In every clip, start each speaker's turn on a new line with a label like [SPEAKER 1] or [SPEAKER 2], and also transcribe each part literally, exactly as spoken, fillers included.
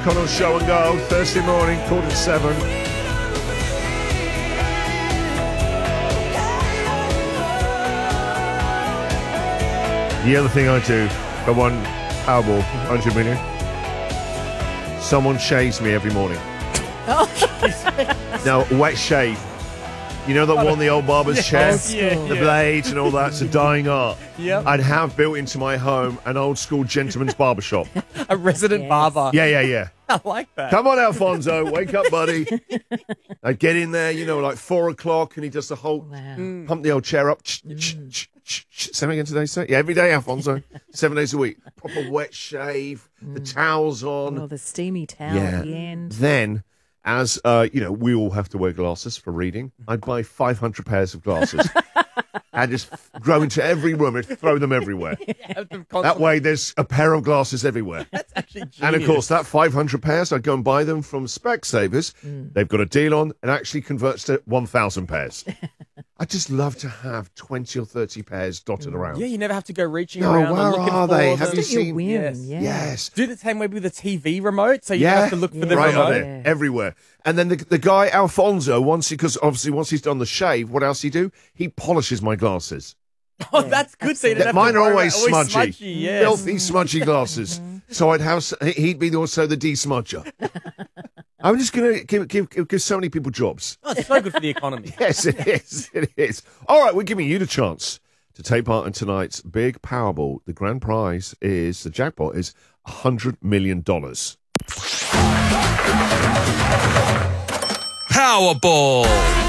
[SPEAKER 1] O'Connell Show and Go, Thursday morning, quarter to seven. The other thing I do, I won Powerball, one hundred million. Someone shaves me every morning. Now, wet shave. You know that one, the old barber's
[SPEAKER 2] Yes,
[SPEAKER 1] chair?
[SPEAKER 2] yeah,
[SPEAKER 1] the
[SPEAKER 2] yeah.
[SPEAKER 1] blades and all that. It's a dying art.
[SPEAKER 2] Yep.
[SPEAKER 1] I'd have built into my home an old school gentleman's barbershop.
[SPEAKER 2] A resident
[SPEAKER 3] Yes.
[SPEAKER 2] barber.
[SPEAKER 1] Yeah, yeah, yeah.
[SPEAKER 2] I like that.
[SPEAKER 1] Come on, Alfonso. Wake up, buddy. I'd get in there, you know, like four o'clock, and he does the whole,
[SPEAKER 3] Wow.
[SPEAKER 1] pump the old chair up. Ch- ch- ch- ch- ch- Seven again today, sir? Yeah, every day, Alfonso. Seven days a week. Proper wet shave, the towels on.
[SPEAKER 3] Oh, the steamy towel
[SPEAKER 1] Yeah.
[SPEAKER 3] at the end.
[SPEAKER 1] Then, as, uh, you know, we all have to wear glasses for reading, I'd buy five hundred pairs of glasses and just grow into every room and throw them everywhere. That way, there's a pair of glasses everywhere.
[SPEAKER 2] That's actually genius.
[SPEAKER 1] And of course, that five hundred pairs, I'd go and buy them from Specsavers.
[SPEAKER 3] Mm.
[SPEAKER 1] They've got a deal on and actually converts to one thousand pairs. I just love to have twenty or thirty pairs dotted around.
[SPEAKER 2] Yeah, you never have to go reaching
[SPEAKER 1] No,
[SPEAKER 2] around
[SPEAKER 1] where
[SPEAKER 2] and looking
[SPEAKER 1] are
[SPEAKER 2] for
[SPEAKER 1] they?
[SPEAKER 2] them.
[SPEAKER 1] Have you
[SPEAKER 3] Just at your
[SPEAKER 1] seen-
[SPEAKER 3] whim,
[SPEAKER 2] Yes.
[SPEAKER 3] yeah.
[SPEAKER 1] Yes.
[SPEAKER 2] Do the same way with the T V remote, so you
[SPEAKER 1] Yeah.
[SPEAKER 2] don't have to look for the
[SPEAKER 1] right
[SPEAKER 2] remote.
[SPEAKER 1] on it,
[SPEAKER 3] Yeah.
[SPEAKER 1] everywhere. And then the, the guy, Alfonso, once because obviously once he's done the shave, what else he do? He polishes my glasses.
[SPEAKER 2] Oh, that's good. So you don't have
[SPEAKER 1] Mine
[SPEAKER 2] to
[SPEAKER 1] are
[SPEAKER 2] worry
[SPEAKER 1] always
[SPEAKER 2] about-
[SPEAKER 1] smudgy.
[SPEAKER 2] smudgy yes.
[SPEAKER 1] Filthy, smudgy glasses. So I'd have, s- he'd be also the de-smudger. I'm just going to give, give, give so many people jobs.
[SPEAKER 2] Oh, it's so good for the economy.
[SPEAKER 1] Yes, it is. It is. All right, we're giving you the chance to take part in tonight's big Powerball. The grand prize is, the jackpot is one hundred million dollars.
[SPEAKER 4] Powerball.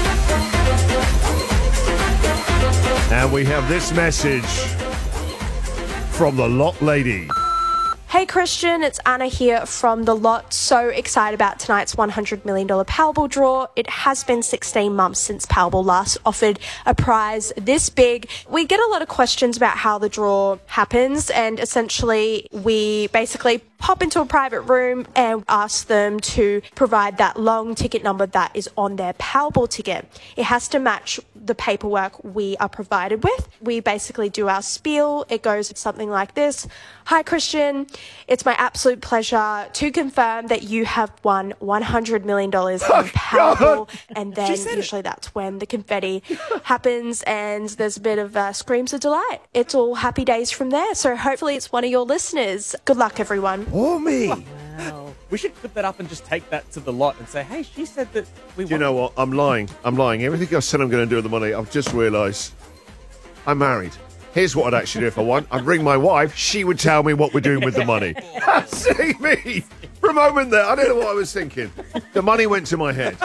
[SPEAKER 1] And we have this message from the Lot Lady.
[SPEAKER 5] Hey Christian, it's Anna here from The Lot. So excited about tonight's one hundred million dollars Powerball draw. It has been sixteen months since Powerball last offered a prize this big. We get a lot of questions about how the draw happens, and essentially we basically pop into a private room and ask them to provide that long ticket number that is on their Powerball ticket. It has to match the paperwork we are provided with. We basically do our spiel. It goes something like this. Hi Christian, it's my absolute pleasure to confirm that you have won one hundred million dollars in Powerball. And then usually that's when the confetti happens and there's a bit of uh, screams of delight. It's all happy days from there. So hopefully it's one of your listeners. Good luck everyone.
[SPEAKER 1] Oh, me.
[SPEAKER 3] Wow.
[SPEAKER 2] We should put that up and just take that to the lot and say, hey, she said that we
[SPEAKER 1] Do you
[SPEAKER 2] won.
[SPEAKER 1] know what? I'm lying. I'm lying. Everything I said I'm going to do with the money, I've just realised I'm married. Here's what I'd actually do if I won. I'd ring my wife. She would tell me what we're doing with the money. See me? For a moment there, I don't know what I was thinking. The money went to my head.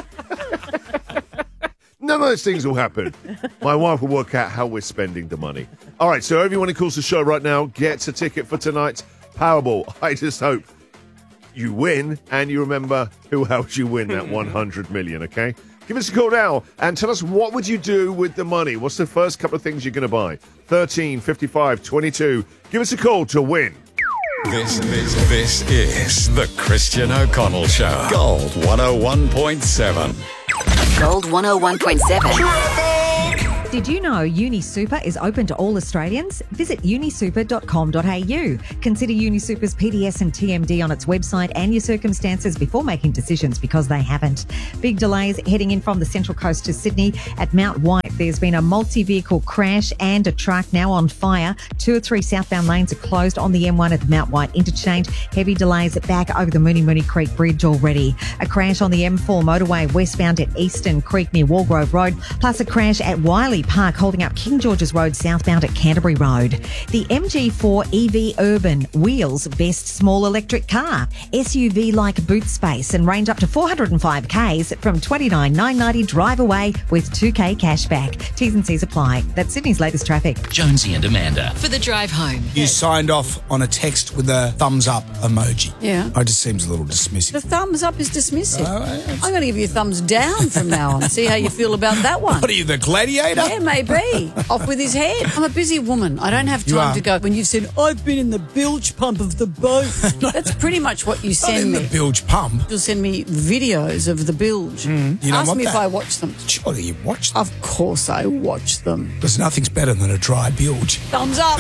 [SPEAKER 1] None of those things will happen. My wife will work out how we're spending the money. All right, so everyone who calls the show right now gets a ticket for tonight's Powerball. I just hope you win and you remember who helped you win that one hundred million, okay? Give us a call now and tell us what would you do with the money? What's the first couple of things you're going to buy? thirteen, fifty-five, twenty-two. Give us a call to win.
[SPEAKER 4] This, this, this is the Christian O'Connell Show. Gold one oh one point seven.
[SPEAKER 6] Gold one oh one point seven.
[SPEAKER 7] Did you know UniSuper is open to all Australians? Visit unisuper dot com dot a u. Consider UniSuper's P D S and T M D on its website and your circumstances before making decisions, because they haven't. Big delays heading in from the Central Coast to Sydney. At Mount White, there's been a multi-vehicle crash and a truck now on fire. Two or three southbound lanes are closed on the M one at the Mount White interchange. Heavy delays back over the Mooney Mooney Creek Bridge already. A crash on the M four motorway westbound at Eastern Creek near Walgrove Road, plus a crash at Wiley Park holding up King George's Road southbound at Canterbury Road. The M G four E V Urban, wheels best small electric car, S U V like boot space and range up to four hundred five kays from twenty-nine thousand nine hundred ninety drive away with two K cash back. T's and C's apply. That's Sydney's latest traffic.
[SPEAKER 4] Jonesy and Amanda.
[SPEAKER 6] For the drive home.
[SPEAKER 8] You signed off on a text with a thumbs up emoji.
[SPEAKER 9] Yeah.
[SPEAKER 8] It just seems a little dismissive.
[SPEAKER 9] The thumbs up is dismissive.
[SPEAKER 8] Oh, it's-
[SPEAKER 9] I'm going to give you a thumbs down from now on. See how you feel about that one.
[SPEAKER 8] What are you, the gladiator?
[SPEAKER 9] Yeah, maybe. Off with his head. I'm a busy woman. I don't have
[SPEAKER 8] You
[SPEAKER 9] time
[SPEAKER 8] are.
[SPEAKER 9] to go. When you've said, I've been in the bilge pump of the boat. That's pretty much what you
[SPEAKER 8] Not
[SPEAKER 9] send
[SPEAKER 8] in
[SPEAKER 9] me.
[SPEAKER 8] the bilge pump.
[SPEAKER 9] You'll send me videos of the bilge.
[SPEAKER 8] You don't
[SPEAKER 9] Ask
[SPEAKER 8] want
[SPEAKER 9] me if
[SPEAKER 8] that.
[SPEAKER 9] I watch them.
[SPEAKER 8] Surely you watch them.
[SPEAKER 9] Of course I watch them.
[SPEAKER 8] Because nothing's better than a dry bilge.
[SPEAKER 9] Thumbs up.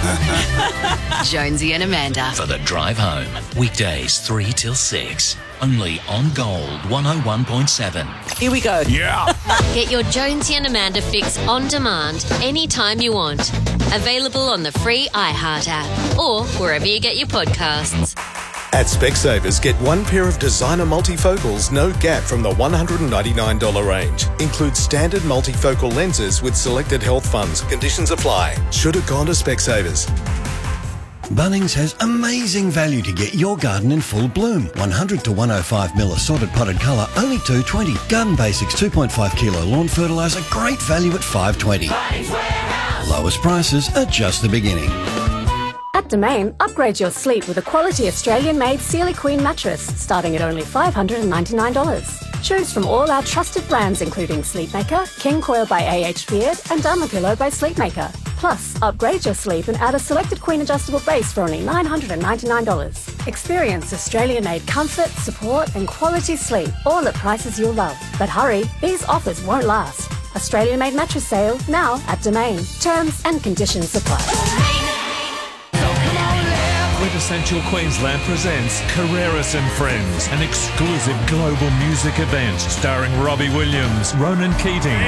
[SPEAKER 6] Jonesy and Amanda.
[SPEAKER 10] For the drive home. Weekdays three till six. Only on Gold one oh one point seven.
[SPEAKER 9] Here we go.
[SPEAKER 8] Yeah.
[SPEAKER 11] Get your Jonesy and Amanda fix on demand anytime you want. Available on the free iHeart app or wherever you get your podcasts.
[SPEAKER 12] At Specsavers, get one pair of designer multifocals, no gap from the one hundred ninety-nine dollars range. Includes standard multifocal lenses with selected health funds. Conditions apply. Should have gone to Specsavers.
[SPEAKER 13] Bunnings has amazing value to get your garden in full bloom. one hundred to one oh five mil assorted potted colour, only two dollars twenty. Garden Basics two point five kilo lawn fertiliser, great value at five dollars twenty. Lowest prices are just the beginning.
[SPEAKER 14] At Domain, upgrade your sleep with a quality Australian-made Sealy Queen mattress, starting at only five hundred ninety-nine dollars. Choose from all our trusted brands including Sleepmaker, King Coil by A H Beard and Dermapillow by Sleepmaker. Plus, upgrade your sleep and add a selected queen adjustable base for only nine hundred ninety-nine dollars. Experience Australian-made comfort, support and quality sleep, all at prices you'll love. But hurry, these offers won't last. Australian-made mattress sale now at Domain. Terms and conditions apply.
[SPEAKER 15] Quintessential Queensland presents Carreras and Friends, an exclusive global music event starring Robbie Williams, Ronan Keating,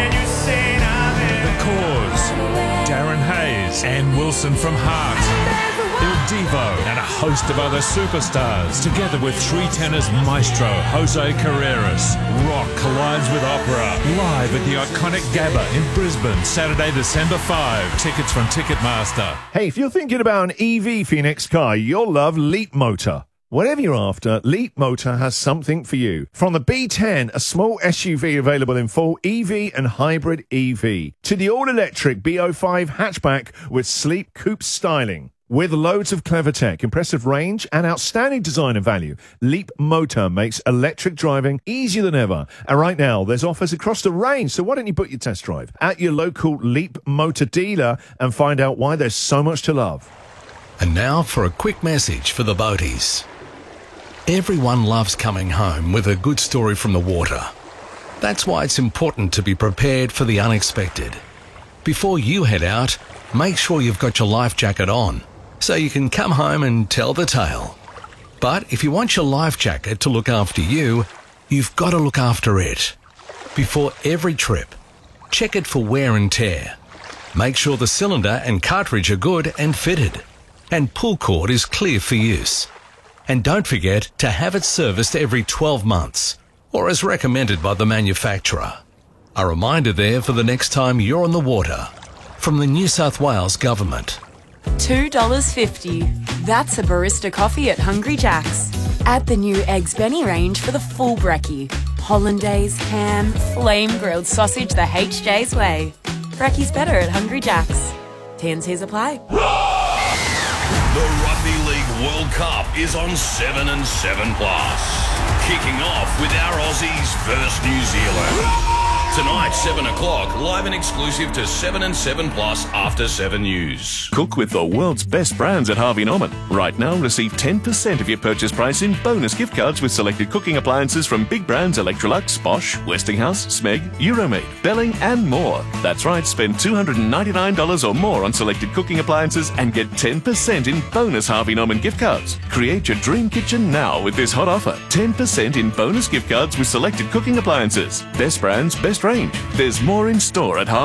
[SPEAKER 15] The Cause, Darren Hayes, Ann Wilson from Heart, Il Divo, and a host of other superstars, together with three tenors maestro Jose Carreras. Rock collides with opera, live at the iconic Gabba in Brisbane, Saturday, December fifth. Tickets from Ticketmaster.
[SPEAKER 1] Hey, if you're thinking about an E V for your next car, you'll love Leap Motor. Whatever you're after, Leap Motor has something for you. From the B ten, a small S U V available in full E V and hybrid E V, to the all-electric B oh five hatchback with sleek coupe styling. With loads of clever tech, impressive range, and outstanding design and value, Leap Motor makes electric driving easier than ever. And right now, there's offers across the range, so why don't you book your test drive at your local Leap Motor dealer and find out why there's so much to love.
[SPEAKER 16] And now for a quick message for the boaties. Everyone loves coming home with a good story from the water. That's why it's important to be prepared for the unexpected. Before you head out, make sure you've got your life jacket on, so you can come home and tell the tale. But if you want your life jacket to look after you, you've got to look after it. Before every trip, check it for wear and tear. Make sure the cylinder and cartridge are good and fitted, and pull cord is clear for use. And don't forget to have it serviced every twelve months, or as recommended by the manufacturer. A reminder there for the next time you're on the water. From the New South Wales Government.
[SPEAKER 17] two dollars fifty. That's a barista coffee at Hungry Jack's. Add the new Eggs Benny range for the full brekkie. Hollandaise, ham, flame grilled sausage the H J's way. Brekkie's better at Hungry Jack's. T and C's apply.
[SPEAKER 18] The Rugby League World Cup is on seven and seven plus. Kicking off with our Aussies versus New Zealand. Tonight, seven o'clock, live and exclusive to seven and seven plus After seven News.
[SPEAKER 19] Cook with the world's best brands at Harvey Norman. Right now, receive ten percent of your purchase price in bonus gift cards with selected cooking appliances from big brands Electrolux, Bosch, Westinghouse, Smeg, Euromade, Belling and more. That's right, spend two hundred ninety-nine dollars or more on selected cooking appliances and get ten percent in bonus Harvey Norman gift cards. Create your dream kitchen now with this hot offer. ten percent in bonus gift cards with selected cooking appliances. Best brands, best range. There's more in store at Harvey